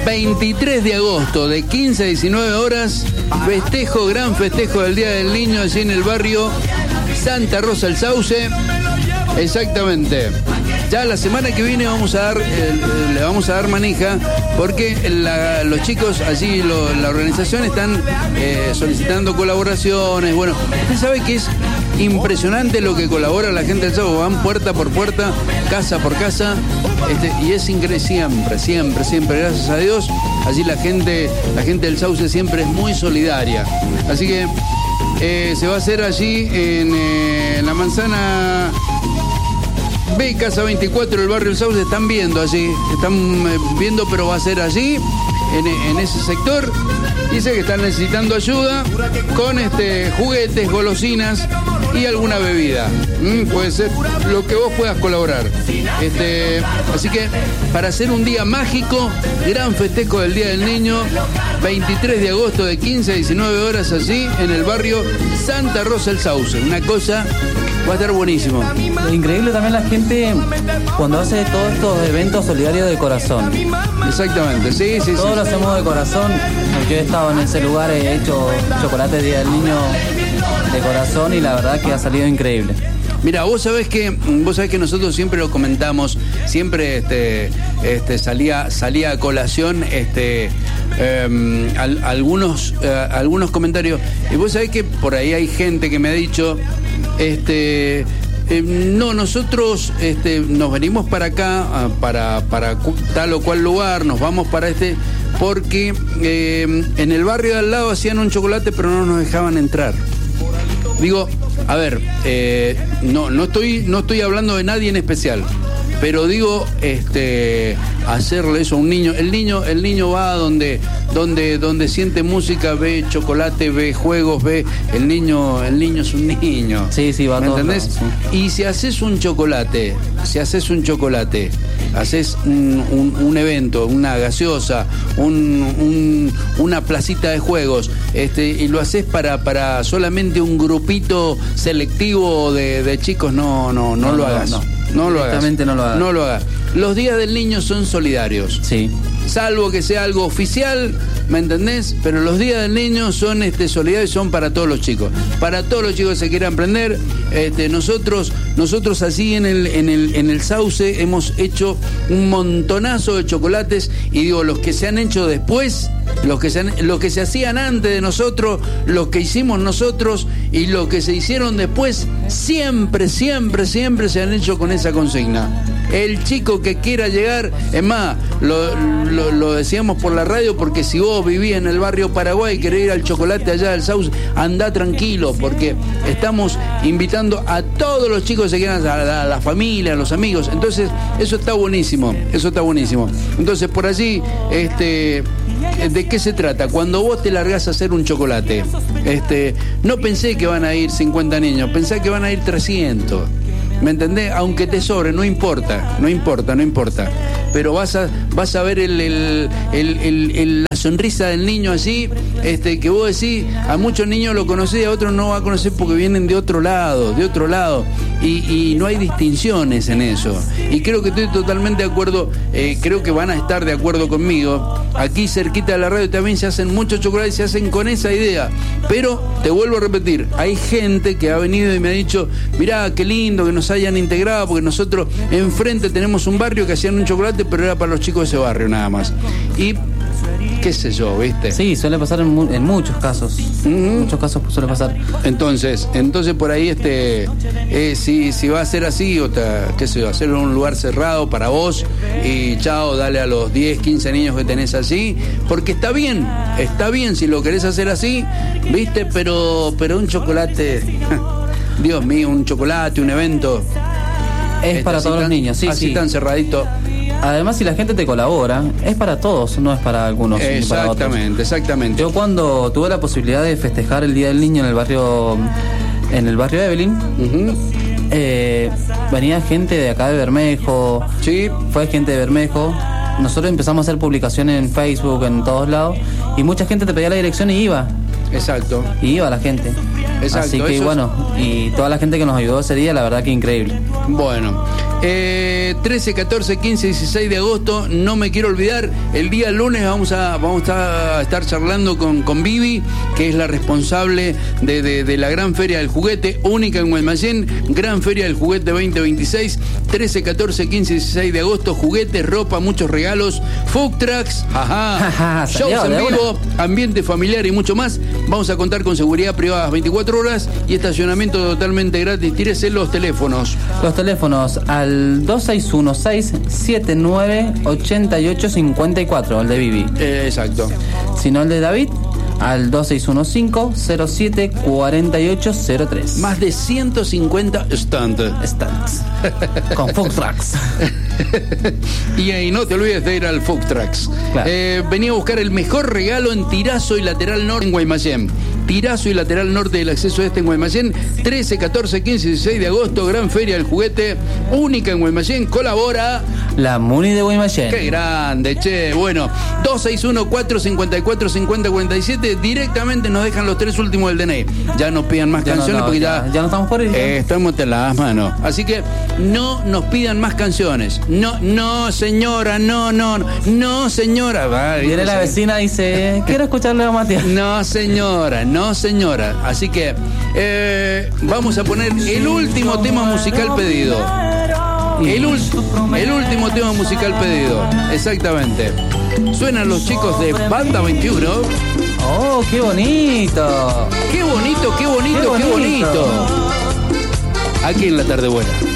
23 de agosto, de 15 a 19 horas, gran festejo del Día del Niño, allí en el barrio Santa Rosa el Sauce. Exactamente. Ya la semana que viene le vamos a dar manija, porque los chicos allí, la organización, están solicitando colaboraciones. Bueno, usted sabe que es impresionante lo que colabora la gente del Sauce. Van puerta por puerta, casa por casa, y es increíble, siempre, gracias a Dios. Allí la gente del Sauce siempre es muy solidaria. Así que se va a hacer allí en la manzana B, casa 24 del barrio El Sauce. Están viendo, pero va a ser allí, en ese sector. Dice que están necesitando ayuda con juguetes, golosinas y alguna bebida. Puede ser lo que vos puedas colaborar. Así que para hacer un día mágico, gran festejo del Día del Niño, 23 de agosto de 15 a 19 horas allí en el barrio Santa Rosa el Sauce. Una cosa, va a estar buenísimo. Increíble también la gente cuando hace todos estos eventos solidarios de corazón. Exactamente, sí. Todos lo hacemos de corazón. Yo he estado en ese lugar, he hecho chocolate Día del Niño de corazón y la verdad que ha salido increíble. Mira, vos sabés que nosotros siempre lo comentamos, siempre salía a colación algunos comentarios. Y vos sabés que por ahí hay gente que me ha dicho, no, nosotros nos venimos para acá, para tal o cual lugar, nos vamos para porque en el barrio de al lado hacían un chocolate pero no nos dejaban entrar. Digo, a ver, no estoy hablando de nadie en especial, pero digo, hacerle eso a un niño. El niño va donde siente música, ve chocolate, ve juegos, ve el niño es un niño. Sí, va ¿me todo. entendés? Sí. Y si haces un chocolate, haces un evento, una gaseosa, una placita de juegos, y lo haces para solamente un grupito selectivo de chicos, no lo hagas. No lo hagas. No lo hagas. Los días del niño son solidarios. Sí. Salvo que sea algo oficial, ¿me entendés? Pero los días del niño son solidarios, son para todos los chicos. Para todos los chicos que se quieran aprender. Nosotros así en el Sauce hemos hecho un montonazo de chocolates, y digo, los que se han hecho después, los que se hacían antes de nosotros, los que hicimos nosotros y los que se hicieron después, siempre se han hecho con esa consigna. El chico que quiera llegar, es más, lo decíamos por la radio, porque si vos vivís en el barrio Paraguay y querés ir al chocolate allá del Sauce, andá tranquilo, porque estamos invitando a todos los chicos que se quieran, a la familia, a los amigos. Entonces, eso está buenísimo. Entonces, por allí, ¿de qué se trata? Cuando vos te largás a hacer un chocolate, no pensé que van a ir 50 niños, pensé que van a ir 300. ¿Me entendés? Aunque te sobre, no importa. Pero vas a ver la sonrisa del niño allí, que vos decís, a muchos niños lo conocés y a otros no va a conocer porque vienen de otro lado. Y no hay distinciones en eso. Y creo que estoy totalmente de acuerdo, creo que van a estar de acuerdo conmigo. Aquí cerquita de la radio también se hacen muchos chocolates, se hacen con esa idea. Pero, te vuelvo a repetir, hay gente que ha venido y me ha dicho, mirá, qué lindo que nos hayan integrado, porque nosotros enfrente tenemos un barrio que hacían un chocolate, pero era para los chicos de ese barrio nada más. Y qué sé yo, ¿viste? Sí, suele pasar en muchos casos. En muchos casos suele pasar. Entonces por ahí si va a ser así, qué sé yo, hacerlo en un lugar cerrado para vos y chao, dale a los 10, 15 niños que tenés allí, porque está bien si lo querés hacer así, ¿viste? Pero un chocolate, Dios mío, un chocolate, un evento es para todos los niños, así tan cerradito. Además, si la gente te colabora, es para todos, no es para algunos. Exactamente. Yo cuando tuve la posibilidad de festejar el Día del Niño en el barrio Evelyn, venía gente de acá de Bermejo. Sí. Fue gente de Bermejo. Nosotros empezamos a hacer publicaciones en Facebook, en todos lados, y mucha gente te pedía la dirección y iba. Exacto. Y iba la gente. Exacto. Así que bueno, y toda la gente que nos ayudó ese día, la verdad que increíble. Bueno, 13, 14, 15, 16 de agosto, no me quiero olvidar, el día lunes vamos a estar charlando con Vivi, que es la responsable de la Gran Feria del Juguete, única en Guaymallén, Gran Feria del Juguete 2026, 13, 14, 15, 16 de agosto, juguetes, ropa, muchos regalos, food trucks, shows en vivo, ambiente familiar y mucho más. Vamos a contar con seguridad privada 24 horas y estacionamiento totalmente gratis. Tírese los teléfonos. Los teléfonos al 2616-798854, el de Vivi. Exacto. Si no, el de David, al 2615-074803. Más de 150 stands. Con food trucks. Y ahí no te olvides de ir al food trucks. Claro. Venía a buscar el mejor regalo en Tirazo y Lateral Norte en Guaymallén. Tirazo y Lateral Norte del acceso este en Guaymallén, 13, 14, 15 y 16 de agosto, Gran Feria del Juguete, única en Guaymallén, colabora la Muni de Guaymallén. Qué grande, che. Bueno, 261-454-5047, directamente nos dejan los 3 últimos del DNI. Ya nos pidan más canciones porque ya no estamos por ahí. Estamos en las manos. Así que no nos pidan más canciones. No, señora, no, señora. Viene la vecina y dice, quiero escucharle a Matías. No, señora. Así que vamos a poner el último tema musical pedido. El último tema musical pedido. Exactamente. Suenan los chicos de Banda 21. ¡Oh, qué bonito! ¡Qué bonito! Aquí en La Tarde Buena.